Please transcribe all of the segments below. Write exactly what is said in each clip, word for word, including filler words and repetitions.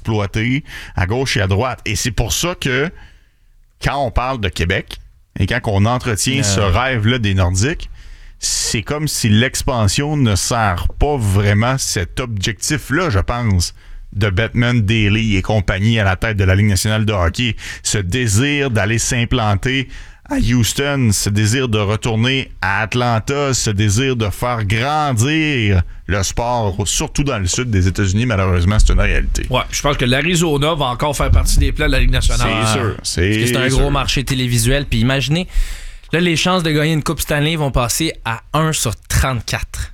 exploiter à gauche et à droite. Et c'est pour ça que quand on parle de Québec et quand on entretient euh... ce rêve-là des Nordiques, c'est comme si l'expansion ne sert pas vraiment cet objectif-là, je pense, de Bettman, Daly et compagnie à la tête de la Ligue nationale de hockey. Ce désir d'aller s'implanter à Houston, ce désir de retourner à Atlanta, ce désir de faire grandir le sport, surtout dans le sud des États-Unis, malheureusement, c'est une réalité. Ouais, je pense que l'Arizona va encore faire partie des plans de la Ligue nationale. C'est sûr. C'est, c'est un sûr. gros marché télévisuel. Puis imaginez, là, les chances de gagner une Coupe Stanley vont passer à un sur trente-quatre.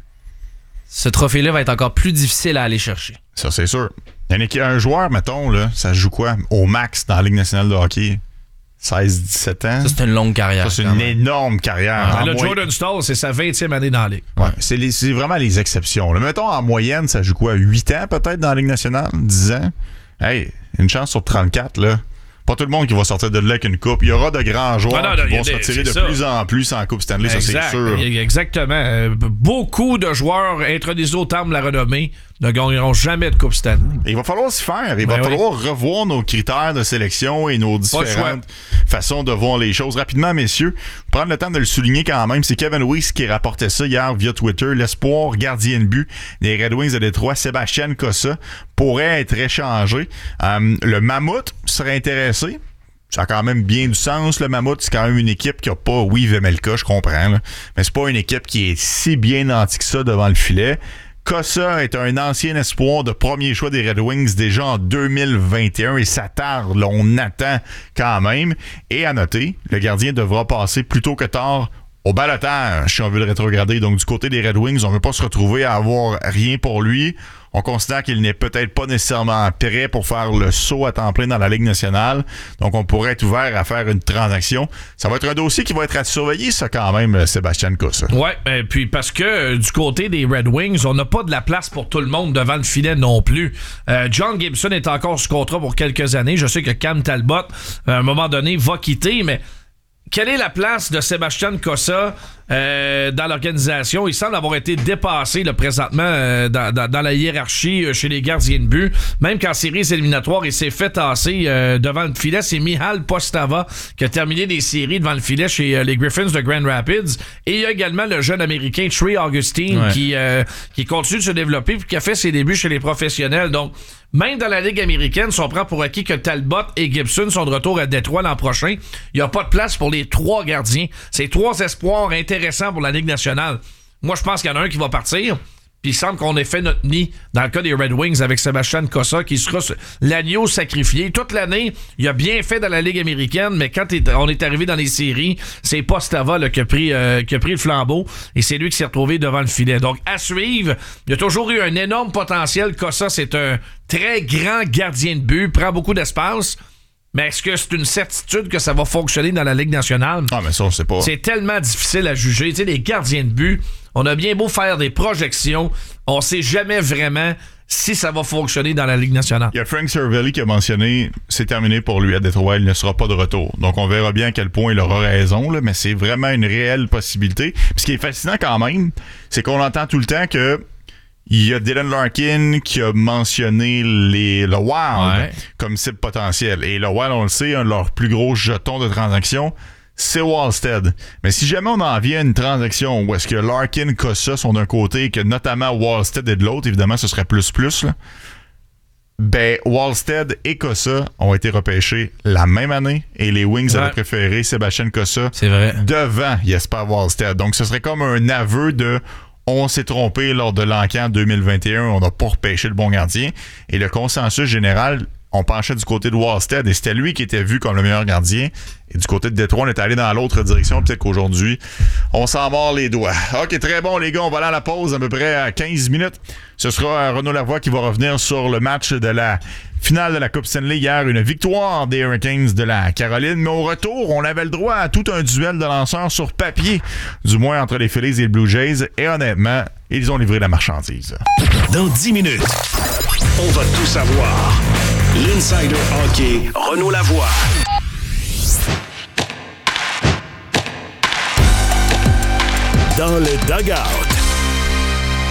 Ce trophée-là va être encore plus difficile à aller chercher. Ça, c'est sûr. Il y a un joueur, mettons, là, ça joue quoi? Au max dans la Ligue nationale de hockey? seize dix-sept ans. Ça, c'est une longue carrière. Ça, c'est une énorme carrière. Ah, là, moy... Jordan Staal, c'est sa vingtième année dans la Ligue. Ouais, c'est, les, c'est vraiment les exceptions. Là. Mettons, en moyenne, ça joue quoi? huit ans, peut-être, dans la Ligue nationale? dix ans? Hey, une chance sur trente-quatre, là. Pas tout le monde qui va sortir de là avec une coupe. Il y aura de grands joueurs ah non, non, qui vont se retirer de ça. plus en plus en Coupe Stanley, exact, ça c'est sûr. Exactement. Beaucoup de joueurs intronisés au terme de la renommée ne gagneront jamais de Coupe Stanley. Et il va falloir s'y faire. Il ben va oui. falloir revoir nos critères de sélection et nos différentes façons de voir les choses. Rapidement, messieurs, prendre le temps de le souligner quand même, c'est Kevin Weiss qui rapportait ça hier via Twitter. L'espoir gardien de but des Red Wings de Détroit, Sébastien Cossa, pourrait être échangé. Euh, le Mammouth serait intéressé. Ça a quand même bien du sens, le Mammouth. C'est quand même une équipe qui a pas, oui, Vemelka, je comprends, là, mais c'est pas une équipe qui est si bien nantie que ça devant le filet. Cossa est un ancien espoir de premier choix des Red Wings déjà en deux mille vingt et un et ça tarde, là, on attend quand même. Et à noter, le gardien devra passer plus tôt que tard au balotage si on veut le rétrograder. Donc du côté des Red Wings, on ne veut pas se retrouver à avoir rien pour lui. On considère qu'il n'est peut-être pas nécessairement prêt pour faire le saut à temps plein dans la Ligue nationale. Donc, on pourrait être ouvert à faire une transaction. Ça va être un dossier qui va être à surveiller, ça, quand même, Sébastien Cossa. Oui, et puis parce que euh, du côté des Red Wings, on n'a pas de la place pour tout le monde devant le filet non plus. Euh, John Gibson est encore sous contrat pour quelques années. Je sais que Cam Talbot, à un moment donné, va quitter, mais quelle est la place de Sébastien Cossa euh, dans l'organisation? Il semble avoir été dépassé là, présentement euh, dans, dans, dans la hiérarchie euh, chez les gardiens de but. Même qu'en séries éliminatoires, il s'est fait tasser euh, devant le filet. C'est Mihal Postava qui a terminé des séries devant le filet chez euh, les Griffins de Grand Rapids. Et il y a également le jeune Américain Trey Augustine ouais. qui, euh, qui continue de se développer et qui a fait ses débuts chez les professionnels. Donc, même dans la Ligue américaine, si on prend pour acquis que Talbot et Gibson sont de retour à Détroit l'an prochain, il n'y a pas de place pour les trois gardiens. C'est trois espoirs intéressants pour la Ligue nationale. Moi, je pense qu'il y en a un qui va partir. Puis il semble qu'on ait fait notre nid dans le cas des Red Wings avec Sébastien Cossa qui sera l'agneau sacrifié. Toute l'année, il a bien fait dans la Ligue américaine, mais quand on est arrivé dans les séries, c'est Postava là, qui, a pris, euh, qui a pris le flambeau et c'est lui qui s'est retrouvé devant le filet. Donc, à suivre, il y a toujours eu un énorme potentiel. Cossa, c'est un très grand gardien de but, prend beaucoup d'espace. Mais est-ce que c'est une certitude que ça va fonctionner dans la Ligue nationale? Ah, mais ça, on sait pas. C'est tellement difficile à juger. Tu sais, les gardiens de but, on a bien beau faire des projections, on sait jamais vraiment si ça va fonctionner dans la Ligue nationale. Il y a Frank Cervelli qui a mentionné c'est terminé pour lui à Détroit, il ne sera pas de retour. Donc, on verra bien à quel point il aura raison, là, mais c'est vraiment une réelle possibilité. Puis ce qui est fascinant quand même, c'est qu'on entend tout le temps que il y a Dylan Larkin qui a mentionné les, le Wild ouais. comme cible potentielle. Et le Wild, on le sait, un de leurs plus gros jetons de transaction, c'est Wallstead. Mais si jamais on en vient à une transaction où est-ce que Larkin, Cossa sont d'un côté et que notamment Wallstead est de l'autre, évidemment, ce serait plus-plus, là. Ben, Wallstead et Cossa ont été repêchés la même année et les Wings ouais. avaient préféré Sébastien Cossa c'est vrai. devant Jesper Wallstead. Donc, ce serait comme un aveu de on s'est trompé lors de l'encan deux mille vingt et un, on n'a pas repêché le bon gardien. Et le consensus général, on penchait du côté de Wallstead et c'était lui qui était vu comme le meilleur gardien. Et du côté de Détroit, on est allé dans l'autre direction. Peut-être qu'aujourd'hui, on s'en mord les doigts. OK, très bon, les gars. On va aller à la pause à peu près à quinze minutes. Ce sera Renaud Lavoie qui va revenir sur le match de la finale de la Coupe Stanley hier. Une victoire des Hurricanes de la Caroline. Mais au retour, on avait le droit à tout un duel de lanceurs sur papier. Du moins entre les Phillies et les Blue Jays. Et honnêtement, ils ont livré la marchandise. Dans dix minutes, on va tout savoir. L'Insider Hockey, Renaud Lavoie. Dans le dugout. Belle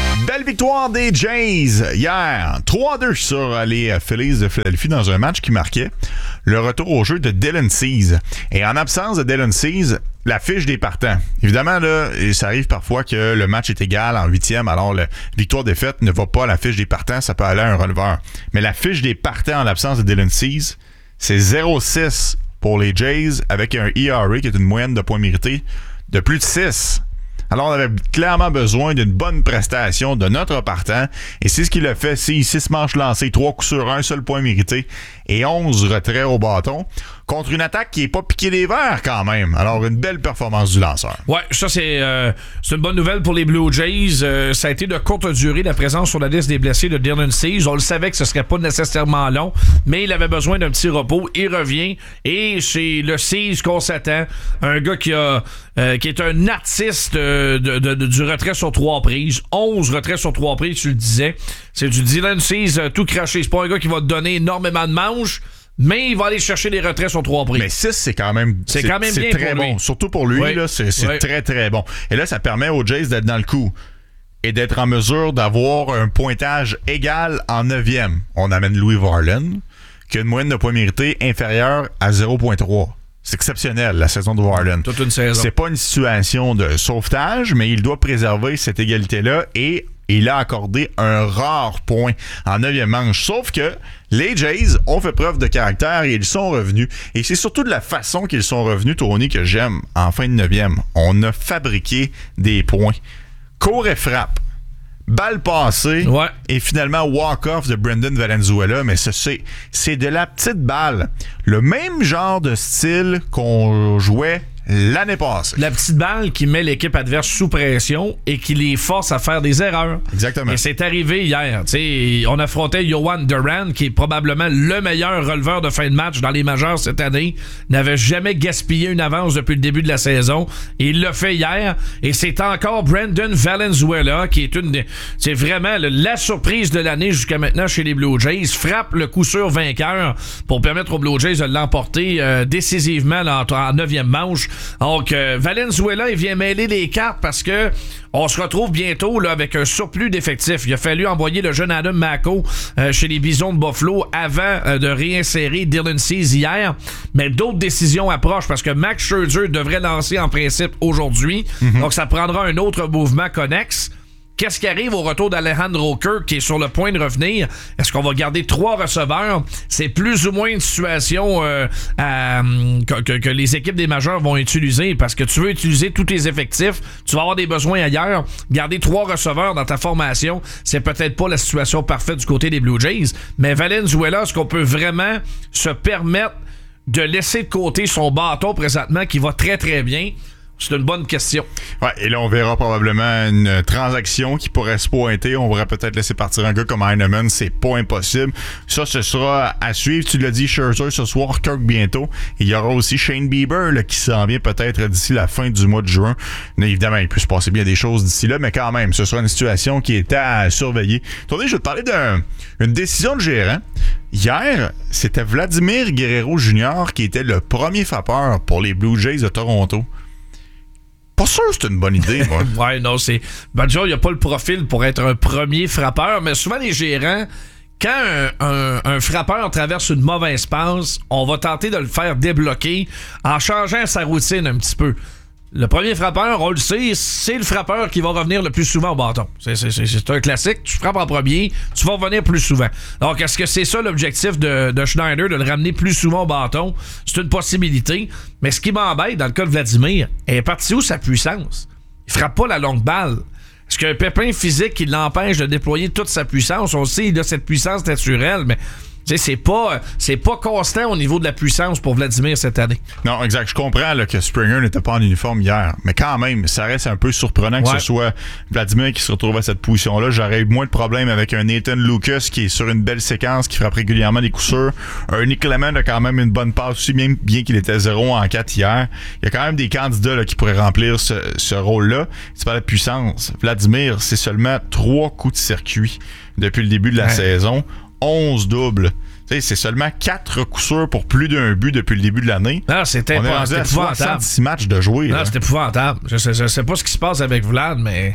Belle victoire des Jays hier. trois à deux sur les Phillies de Philadelphie dans un match qui marquait le retour au jeu de Dylan Cease. Et en absence de Dylan Cease, la fiche des partants. Évidemment, là, ça arrive parfois que le match est égal en huitième, alors la victoire-défaite ne va pas à la fiche des partants, ça peut aller à un releveur. Mais la fiche des partants en l'absence de Dylan Cease, c'est zéro six pour les Jays avec un E R A qui est une moyenne de points mérités de plus de six. Alors, on avait clairement besoin d'une bonne prestation de notre partant. Et c'est ce qu'il a fait. C'est six manches lancées, trois coups sur un, seul point mérité et onze retraits au bâton. Contre une attaque qui n'est pas piquée des verres quand même. Alors, une belle performance du lanceur. Ouais, ça, c'est, euh, c'est une bonne nouvelle pour les Blue Jays. Euh, ça a été de courte durée, la présence sur la liste des blessés de Dylan Cease. On le savait que ce serait pas nécessairement long, mais il avait besoin d'un petit repos. Il revient et c'est le Cease qu'on s'attend. Un gars qui a euh, qui est un artiste de, de, de, du retrait sur trois prises. onze retraits sur trois prises, tu le disais. C'est du Dylan Cease euh, tout craché. C'est pas un gars qui va te donner énormément de manches, mais il va aller chercher des retraits sur trois prises. Mais six, c'est quand même, c'est c'est quand même c'est bien très pour bon. lui. Surtout pour lui, oui. là, c'est, c'est oui. très, très bon. Et là, ça permet aux Jays d'être dans le coup et d'être en mesure d'avoir un pointage égal en neuvième. On amène Louis Varland, qui a une moyenne de points mérités inférieure à zéro virgule trois. C'est exceptionnel, la saison de Varland. Toute une saison. C'est pas une situation de sauvetage, mais il doit préserver cette égalité-là et il a accordé un rare point en neuvième manche. Sauf que les Jays ont fait preuve de caractère et ils sont revenus. Et c'est surtout de la façon qu'ils sont revenus, Tony, que j'aime en fin de neuvième. On a fabriqué des points. Cours et frappe. Balle passée ouais. et finalement walk-off de Brendan Valenzuela, mais ce, c'est, c'est de la petite balle. Le même genre de style qu'on jouait l'année passée. La petite balle qui met l'équipe adverse sous pression et qui les force à faire des erreurs. Exactement. Et c'est arrivé hier. T'sais, on affrontait Yohan Duran, qui est probablement le meilleur releveur de fin de match dans les majeurs cette année. N'avait jamais gaspillé une avance depuis le début de la saison. Et il l'a fait hier. Et c'est encore Brendan Valenzuela, qui est une des, c'est vraiment le, la surprise de l'année jusqu'à maintenant chez les Blue Jays. Frappe le coup sûr vainqueur pour permettre aux Blue Jays de l'emporter euh, décisivement là, en neuvième manche. Donc, euh, Valenzuela, il vient mêler les cartes parce que on se retrouve bientôt là, avec un surplus d'effectifs. Il a fallu envoyer le jeune Adam Mako euh, chez les Bisons de Buffalo avant euh, de réinsérer Dylan Cease hier. Mais d'autres décisions approchent parce que Max Scherzer devrait lancer en principe aujourd'hui. Mm-hmm. Donc, ça prendra un autre mouvement connexe. Qu'est-ce qui arrive au retour d'Alejandro Kirk qui est sur le point de revenir? Est-ce qu'on va garder trois receveurs? C'est plus ou moins une situation euh, à, que, que, que les équipes des majeurs vont utiliser parce que tu veux utiliser tous tes effectifs, tu vas avoir des besoins ailleurs. Garder trois receveurs dans ta formation, c'est peut-être pas la situation parfaite du côté des Blue Jays, mais Valenzuela, est-ce qu'on peut vraiment se permettre de laisser de côté son bâton présentement qui va très très bien? C'est une bonne question. Ouais, et là, on verra probablement une transaction qui pourrait se pointer. On pourrait peut-être laisser partir un gars comme Heinemann. C'est pas impossible. Ça, ce sera à suivre. Tu l'as dit, Scherzer ce soir, Kirk bientôt. Il y aura aussi Shane Bieber là, qui s'en vient peut-être d'ici la fin du mois de juin. Mais évidemment, il peut se passer bien des choses d'ici là, mais quand même, ce sera une situation qui est à surveiller. Attendez, je vais te parler d'une décision de gérant. Hier, c'était Vladimir Guerrero junior qui était le premier frappeur pour les Blue Jays de Toronto. Pas sûr que c'est une bonne idée, moi. Ouais, non, c'est... Badger, il a pas le profil pour être un premier frappeur, mais souvent les gérants, quand un, un, un frappeur traverse une mauvaise passe, on va tenter de le faire débloquer en changeant sa routine un petit peu. Le premier frappeur, on le sait, c'est le frappeur qui va revenir le plus souvent au bâton. C'est, c'est, c'est, c'est un classique. Tu frappes en premier, tu vas revenir plus souvent. Donc, est-ce que c'est ça l'objectif de, de Schneider, de le ramener plus souvent au bâton? C'est une possibilité. Mais ce qui m'embête dans le cas de Vladimir, elle est partie où sa puissance? Il frappe pas la longue balle. Est-ce qu'il y a un pépin physique qui l'empêche de déployer toute sa puissance? On sait qu'il a cette puissance naturelle, mais... Tu sais, c'est pas, c'est pas constant au niveau de la puissance pour Vladimir cette année. Non, exact. Je comprends là, que Springer n'était pas en uniforme hier, mais quand même, ça reste un peu surprenant que ouais. ce soit Vladimir qui se retrouve à cette position-là. J'aurais eu moins de problèmes avec un Nathan Lucas qui est sur une belle séquence, qui frappe régulièrement des coups sûrs. Un Nick Lemon a quand même une bonne passe aussi, bien, bien qu'il était zéro en quatre hier. Il y a quand même des candidats là, qui pourraient remplir ce, ce rôle-là. C'est pas la puissance. Vladimir, c'est seulement trois coups de circuit depuis le début de la ouais. saison. onze doubles. T'sais, c'est seulement quatre coups sûrs pour plus d'un but depuis le début de l'année. Non, c'était On est rendu à soixante-six matchs de jouer. Non, là. c'est épouvantable. Je sais, je sais pas ce qui se passe avec Vlad, mais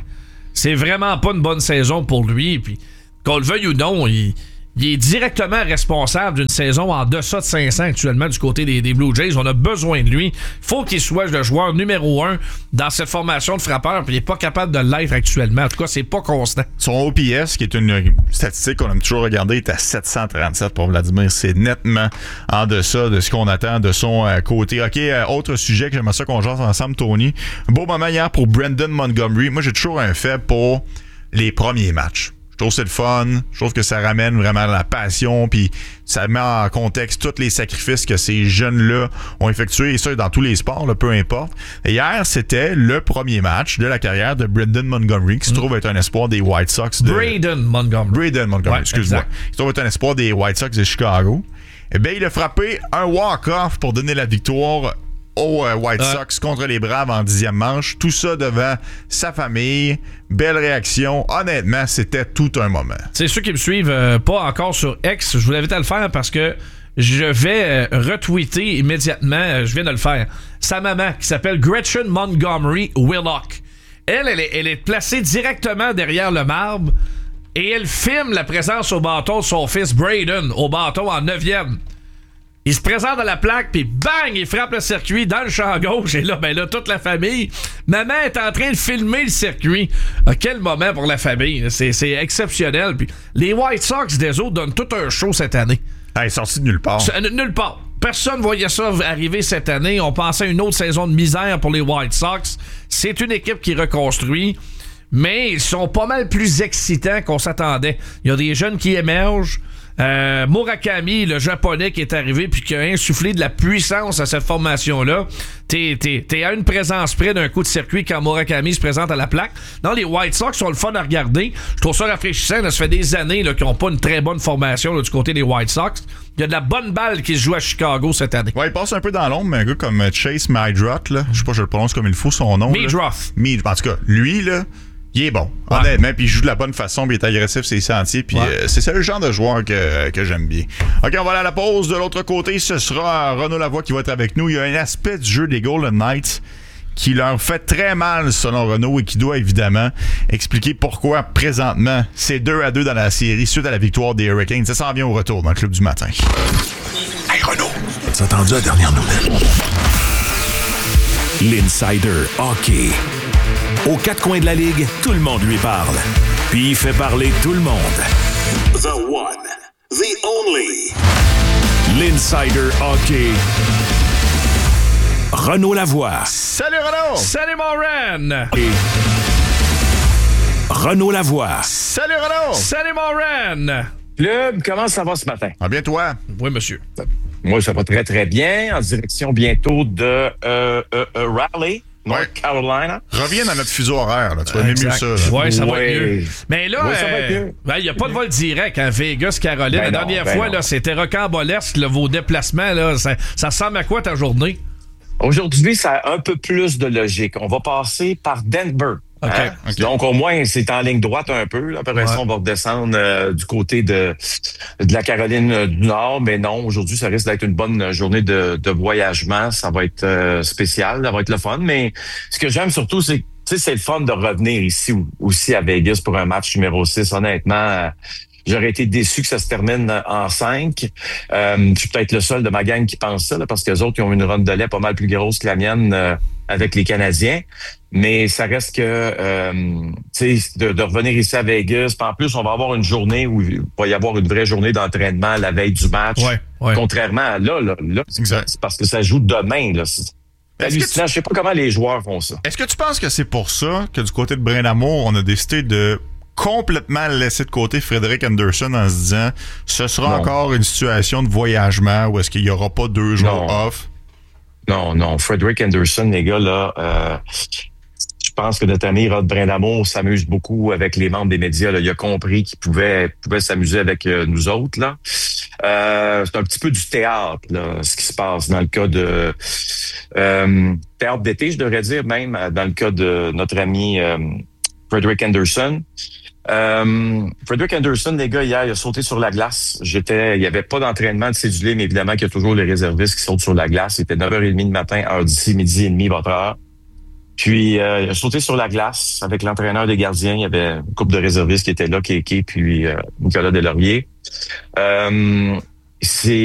c'est vraiment pas une bonne saison pour lui. Puis, qu'on le veuille ou non, il, il est directement responsable d'une saison en deçà de cinq cents actuellement du côté des, des Blue Jays. On a besoin de lui. Faut qu'il soit le joueur numéro un dans cette formation de frappeurs. Puis il est pas capable de l'être actuellement. En tout cas, c'est pas constant. Son O P S, qui est une statistique qu'on aime toujours regarder, est à sept cent trente-sept pour Vladimir. C'est nettement en deçà de ce qu'on attend de son euh, côté. OK, euh, autre sujet que j'aimerais ça qu'on jase ensemble, Tony. Un beau moment hier pour Brendan Montgomery. Moi, j'ai toujours un faible pour les premiers matchs. Je trouve que c'est le fun. Je trouve que ça ramène vraiment la passion. Puis ça met en contexte tous les sacrifices que ces jeunes-là ont effectués. Et ça, dans tous les sports, là, peu importe. Et hier, c'était le premier match de la carrière de Brendan Montgomery, qui se trouve être un espoir des White Sox de... Braden Montgomery. Braden Montgomery, ouais, excuse-moi. Exact. Qui se trouve être un espoir des White Sox de Chicago. Eh bien, il a frappé un walk-off pour donner la victoire aux euh, White Sox euh. contre les Braves en dixième manche. Tout ça devant sa famille. Belle réaction. Honnêtement, c'était tout un moment. C'est ceux qui me suivent euh, pas encore sur X, je vous l'invite à le faire parce que je vais euh, retweeter immédiatement, euh, je viens de le faire, sa maman qui s'appelle Gretchen Montgomery Willock. Elle, elle est, elle est placée directement derrière le marbre et elle filme la présence au bâton de son fils Braden, au bâton en neuvième. Il se présente à la plaque, puis bang, il frappe le circuit dans le champ gauche. Et là, ben là, toute la famille, maman est en train de filmer le circuit. Ah, quel moment pour la famille. C'est, c'est exceptionnel. Puis les White Sox des autres donnent tout un show cette année. Ah, il est sorti de nulle part. C'est, nulle part. Personne voyait ça arriver cette année. On pensait à une autre saison de misère pour les White Sox. C'est une équipe qui reconstruit. Mais ils sont pas mal plus excitants qu'on s'attendait. Il y a des jeunes qui émergent. Euh, Murakami, le japonais qui est arrivé puis qui a insufflé de la puissance à cette formation-là. T'es, t'es, t'es à une présence près d'un coup de circuit quand Murakami se présente à la plaque. Non, les White Sox sont le fun à regarder. Je trouve ça rafraîchissant. Là, ça fait des années là, qu'ils n'ont pas une très bonne formation là, du côté des White Sox. Il y a de la bonne balle qui se joue à Chicago cette année. Ouais, il passe un peu dans l'ombre, mais un gars comme Chase Meidroth, là, je sais pas, je le prononce comme il faut son nom. Meidroth. Meid, en tout cas, lui, là, il est bon, ouais. Honnêtement, puis il joue de la bonne façon, puis il est agressif, c'est sentiers, puis ouais. euh, c'est ça le genre de joueur que, que j'aime bien. OK, on va aller à la pause. De l'autre côté, ce sera Renaud Lavoie qui va être avec nous. Il y a un aspect du jeu des Golden Knights qui leur fait très mal, selon Renaud, et qui doit évidemment expliquer pourquoi, présentement, c'est deux à deux dans la série suite à la victoire des Hurricanes. Ça s'en vient au retour dans le Club du matin. Hey Renaud, t'as entendu la dernière nouvelle? L'Insider Hockey. Aux quatre coins de la Ligue, tout le monde lui parle. Puis il fait parler tout le monde. The one, the only. L'Insider Hockey. Renaud Lavoie. Salut Renaud! Salut mon Ren! Et Renaud Lavoie. Salut Renaud! Salut mon Ren! Club, comment ça va ce matin? Ah bien toi? Oui, monsieur. Moi, ça va très, très bien. En direction bientôt de euh, euh, euh, Raleigh, North ouais. Carolina. Reviens dans notre fuseau horaire. Là. Tu vas aimer mieux ça. Oui, ça ouais. va être mieux. Mais là, il ouais, euh, n'y ben, a pas de vol direct à hein, Vegas, Caroline. Ben la non, dernière ben fois, là, c'était rocambolesque, là, vos déplacements. Là, ça, ça ressemble à quoi ta journée? Aujourd'hui, ça a un peu plus de logique. On va passer par Denver. Okay, hein? okay. Donc, au moins, c'est en ligne droite un peu. Là. Après ouais. ça, on va redescendre euh, du côté de, de la Caroline euh, du Nord. Mais non, aujourd'hui, ça risque d'être une bonne journée de, de voyagement. Ça va être euh, spécial, ça va être le fun. Mais ce que j'aime surtout, c'est que c'est le fun de revenir ici aussi à Vegas pour un match numéro six. Honnêtement, euh, j'aurais été déçu que ça se termine en cinq. Euh, je suis peut-être le seul de ma gang qui pense ça, là, parce que les autres, ils ont une ronde de lait pas mal plus grosse que la mienne euh, avec les Canadiens. Mais ça reste que, euh, tu sais, de, de revenir ici à Vegas. En plus, on va avoir une journée où il va y avoir une vraie journée d'entraînement la veille du match. Ouais, ouais. Contrairement à là, là, là c'est, c'est parce que ça joue demain. Là. C'est hallucinant. Tu... Je sais pas comment les joueurs font ça. Est-ce que tu penses que c'est pour ça que du côté de Brindamour, on a décidé de complètement laisser de côté Frederik Andersen en se disant ce sera non. encore une situation de voyagement où est-ce qu'il n'y aura pas deux jours non. off? Non, non. Frederik Andersen, les gars, là, euh, je pense que notre ami Rod Brindamour s'amuse beaucoup avec les membres des médias. Là. Il a compris qu'il pouvait, pouvait s'amuser avec euh, nous autres. Là. Euh, c'est un petit peu du théâtre, là, ce qui se passe dans le cas de... Euh, théâtre d'été, je devrais dire, même, dans le cas de notre ami euh, Frederik Andersen. Euh, Frederik Andersen, les gars, hier, il a sauté sur la glace. J'étais, il n'y avait pas d'entraînement de cédulé, mais évidemment qu'il y a toujours les réservistes qui sautent sur la glace. C'était neuf heures trente du matin, heure d'ici, midi et demi, votre heure. Puis, euh, il a sauté sur la glace avec l'entraîneur des gardiens. Il y avait une couple de réservistes qui étaient là, Kéké, puis euh, Nicolas Deslauriers. Euh, c'est